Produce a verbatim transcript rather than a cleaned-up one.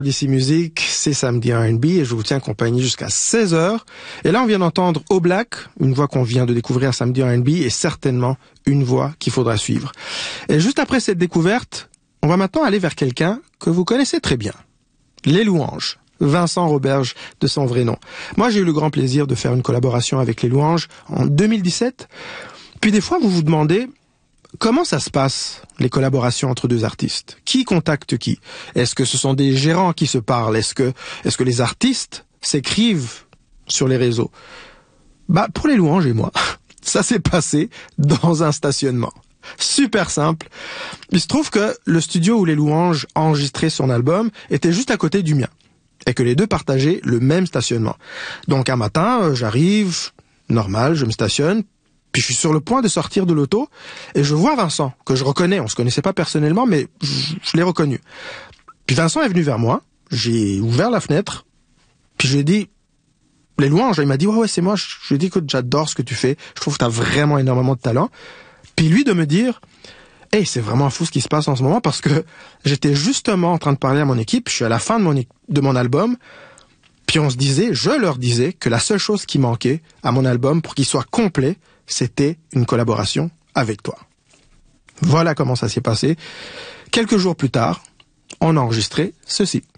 D C Music, c'est Samedi R and B et je vous tiens compagnie jusqu'à seize heures. Et là, on vient d'entendre Oblak, une voix qu'on vient de découvrir Samedi R and B et certainement une voix qu'il faudra suivre. Et juste après cette découverte, on va maintenant aller vers quelqu'un que vous connaissez très bien. Les Louanges. Vincent Roberge de son vrai nom. Moi, j'ai eu le grand plaisir de faire une collaboration avec Les Louanges en deux mille dix-sept. Puis des fois, vous vous demandez... Comment ça se passe, les collaborations entre deux artistes? Qui contacte qui? Est-ce que ce sont des gérants qui se parlent? Est-ce que, est-ce que les artistes s'écrivent sur les réseaux? Bah, pour Les Louanges et moi, ça s'est passé dans un stationnement. Super simple. Il se trouve que le studio où Les Louanges enregistraient son album était juste à côté du mien. Et que les deux partageaient le même stationnement. Donc un matin, j'arrive, normal, je me stationne, puis je suis sur le point de sortir de l'auto et je vois Vincent, que je reconnais. On se connaissait pas personnellement, mais je, je l'ai reconnu. Puis Vincent est venu vers moi, j'ai ouvert la fenêtre, puis je lui ai dit, Les Louanges, il m'a dit, ouais, ouais, c'est moi. Je, je lui ai dit, écoute, j'adore ce que tu fais, je trouve que tu as vraiment énormément de talent. Puis lui de me dire, hey, c'est vraiment fou ce qui se passe en ce moment parce que j'étais justement en train de parler à mon équipe, je suis à la fin de mon, de mon album, puis on se disait, je leur disais que la seule chose qui manquait à mon album pour qu'il soit complet, c'était une collaboration avec toi. Voilà comment ça s'est passé. Quelques jours plus tard, on a enregistré ceci.